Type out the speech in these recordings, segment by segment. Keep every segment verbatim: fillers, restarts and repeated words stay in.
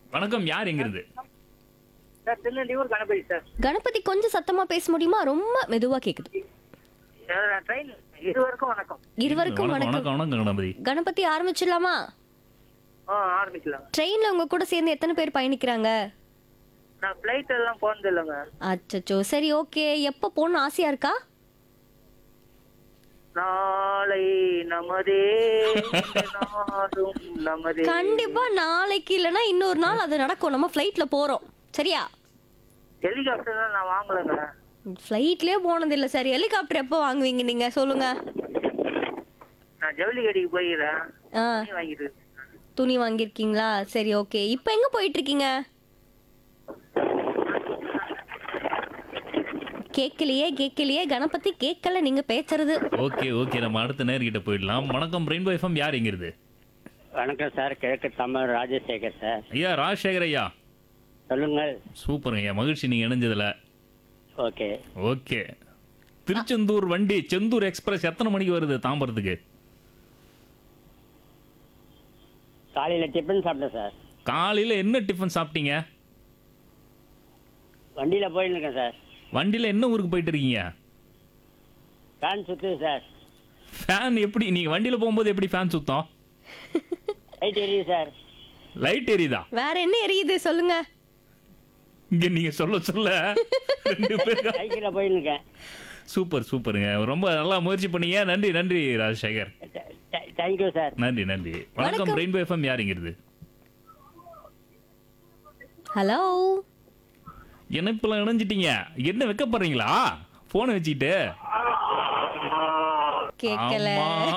வணக்கம், யார் எங்கிருந்து? Sir திருநெல்வேலூர் Ganapathi sir. கணபதி கொஞ்சம் சத்தமா பேச முடியுமா? ரொம்ப மெதுவா கேக்குது. சார் நான் ட்ரெயின் இருவருக்கும் வணக்கம். இருவருக்கும் வணக்கம் வணக்கம். வணக்கம் வணக்கம் கணபதி. கணபதி ஆரம்பிச்சிடலாமா? ஆ ஆரம்பிக்கலாம். ட்ரெயின்ல உங்க கூட சேர்ந்து எத்தனை பேர் பயணிக்கிறாங்க? நான் ஃப்ளைட் எல்லாம் போனது இல்லைங்க. அச்சச்சோ, சரி ஓகே. எப்ப போகணும்னு ஆசையா இருக்கா? நாளை நமதே நாடும் நமதே. கண்டிப்பா நாளைக்கு இல்லனா இன்னொரு நாள் அது நடக்கும். நம்ம ஃப்ளைட்ல போறோம், சரியா? ஹெலிகாப்டர் தான் நான் வாங்கலைங்க. ஃப்ளைட்லயே போனது இல்ல. சரி, ஹெலிகாப்டர் எப்போ வாங்குவீங்க நீங்க சொல்லுங்க. நான் ஜவுளி கடைக்கு போயிடுறேன். ஆ, வாங்கிட்டு துணி வாங்கியிருக்கீங்களா? சரி ஓகே. இப்போ எங்க போயிட்டு இருக்கீங்க? கேட்கலையே கேட்கலையே கணபதி, கேட்கல நீங்க பேசுறது. ஓகே ஓகே, நம்ம அடுத்த நேர்கிட்ட போயிடலாம். வணக்கம் ரெயின்போ எஃப்எம், யார் எங்கிருந்து? வணக்கம் சார், கிழக்கு தமிழ் ராஜசேகர் சார். ஐயா ராஜசேகர் ஐயா, சொல்லுங்கள். சூப்பர் ஐயா, மகிழ்ச்சி நீங்க இணைஞ்சதுல. ஓகே. ஓகே, திருச்செந்தூர் வண்டி செந்தூர் எக்ஸ்பிரஸ் எத்தனை மணிக்கு வருது தாம்பரத்துக்கு? காலையில் டிஃபன் சாப்பிட்டேன் சார். காலையில என்ன டிஃபன் சாப்பிட்டீங்க? வண்டியில் போயின்னு இருக்கேன் சார். வண்டியில என்ன ஊருக்கு போயிட்டு இருக்கீங்க? ஃபேன் சுற்றுது சார். ஃபேன் எப்படி நீங்க வண்டியில போகும்போது எப்படி ஃபேன் சுத்தம்? லைட் எரியுது சார். லைட் எரியுதா? வேற என்ன எரியுது சொல்லுங்க. இங்க நீங்க சொல்ல சொல்ல ரெண்டு பேரும் சைக்கிளில் போயின்னு இருக்கேன். சூப்பர் சூப்பருங்க, ரொம்ப நல்லா முயற்சி பண்ணீங்க. நன்றி நன்றி ராஜசேகர், தேங்க்யூ சார். நன்றி நன்றி. வணக்கம் வணக்கம். ரெயின்போ எஃப்எம், யார் எங்கிருந்து? ஹலோ, இணைப்புல இணைஞ்சிட்டீங்க, என்ன வைக்கப்படுறீங்களா போனை வச்சுக்கிட்டு? கேட்கல.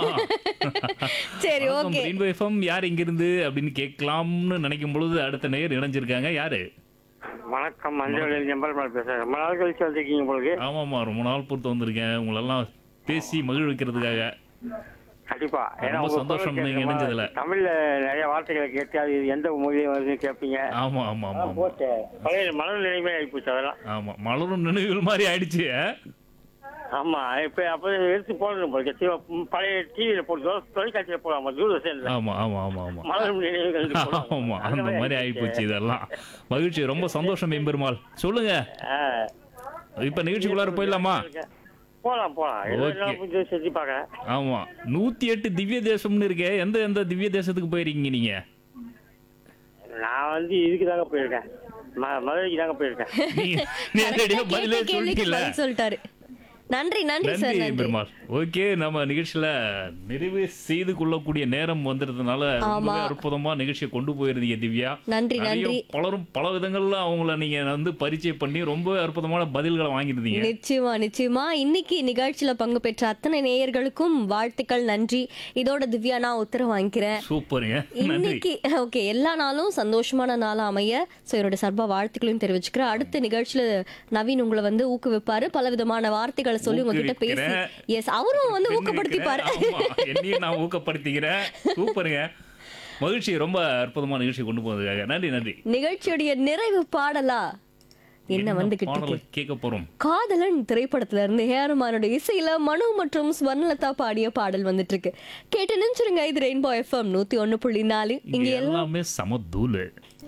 சரி வணக்கம் ஓகே. ரெயின்போ எஃப்எம், யார் எங்கிருந்து அப்படின்னு கேட்கலாம்னு நினைக்கும் பொழுது அடுத்த நேயர் இணைஞ்சிருக்காங்க. யாரு? வணக்கம், மஞ்சள் ஜம்பல் பேசுகிறேன். ரொம்ப நாள் கழிச்சு வந்திருக்கீங்க உங்களுக்கு. ஆமாம்மா, ரொம்ப நாள் பொறுத்து வந்திருக்கேன் உங்களெல்லாம் பேசி மகிழ்விக்கிறதுக்காக. கண்டிப்பா. ஏன்னா ரொம்ப உங்க சந்தோஷம் குரல் நீங்க இணைஞ்சதுல. தமிழ்ல நிறைய வார்த்தைகளை கேட்டு அது எந்த மொழியை வந்து கேட்பீங்க. ஆமா ஆமா ஆமா ஆமா. போட்டு பழைய மலர் நிலைமை ஆகிப்போச்சு அதெல்லாம். ஆமா, மலரும் நினைவுகள் மாதிரி ஆயிடுச்சு. ஆமா, இப்ப அப்ப எடுத்து போடணும் போல. டி- பழைய டிவியில போட்டு தொலைக்காட்சியில போடாம தூரதர்ஷன்ல ஆமா ஆமா ஆமா ஆமா மலர் நினைவுகள் போடுவாங்க. ஆமா, அந்த மாதிரி ஆயிப்போச்சு இதெல்லாம். மகிழ்ச்சி, ரொம்ப சந்தோஷம் எம்பெருமாள். சொல்லுங்க, ஆ. இப்ப நிகழ்ச்சிக்குள்ளார போயிடலாமா? போலாம் போலாம். ஓகே. எல்லாம் கொஞ்சம் செஞ்சு பார்க்கறேன். ஆமா, நூத்தி எட்டு திவ்ய தேசம்னு இருக்கே, எந்த எந்த திவ்ய தேசத்துக்கு போயிருக்கீங்க நீங்க? நான் வந்து இதுக்கு தாங்க போயிருக்கேன், ம- மதுரைக்கு தாங்க போயிருக்கேன். நீங்க நேரடியா பதிலே கேட்ட கேள்விக்கு சொல்லிட்டீங்களா? பதில் சொல்லிட்டாரு. நன்றி நன்றி சார், நன்றி நன்றி. பெருமாள். ஓகே, நம்ம நிகழ்ச்சியில நிறைவு செய்து கொள்ளக்கூடிய நேரம் வந்துறதுனால ரொம்பவே அற்புதமா நிகழ்ச்சியை கொண்டு போயிருந்தீங்க திவ்யா. நன்றி நிறைய நன்றி. பலரும் பல விதங்கள்ல அவங்கள நீங்க வந்து பரிச்சயம் பண்ணி ரொம்ப அற்புதமான பதில்களை வாங்கியிருந்தீங்க. நிச்சயமா நிச்சயமா. இன்னைக்கு நிகழ்ச்சியில பங்கு பெற்ற அத்தனை நேயர்களுக்கும் வாழ்த்துக்கள், நன்றி. இதோட திவ்யா நான் உத்தரவு வாங்கிக்கிறேன். சூப்பருங்க, நன்றி. இன்னைக்கு ஓகே, எல்லா நாளும் சந்தோஷமான நாளா அமைய சோ என்னோட சார்பா வாழ்த்துக்களையும் தெரிவிச்சுக்கிறேன். அடுத்த நிகழ்ச்சியில நவீன் உங்களை வந்து ஊக்குவிப்பாரு, பல விதமான வார்த்தைகளை சொல்லி உங்ககிட்ட பேசி. எஸ், அவரும் வந்து ஊக்கப்படுத்திப்பாரு. ஆமா, என்னையும் நான் ஊக்கப்படுத்திக்கிறேன். சூப்பருங்க, மகிழ்ச்சி. ரொம்ப அற்புதமான நிகழ்ச்சி கொண்டு போனதுக்காக நன்றி நன்றி. நிகழ்ச்சியுடைய நிறைவு பாடலா என்ன வந்துகிட்டு பாடலை இருக்கு? கேட்க போறோம். காதலன் திரைப்படத்துல இருந்து ஏஆர்மானோட இசையில மனு மற்றும் ஸ்வர்ணலதா பாடிய பாடல் வந்துட்டு இருக்கு. கேட்டு நினைச்சிருங்க. இது ரெயின்போ எஃப்எம் நூத்தி ஒண்ணு புள்ளி நாலு. இங்க இங்க எல்லாம் எல்லாமே சமதூளு.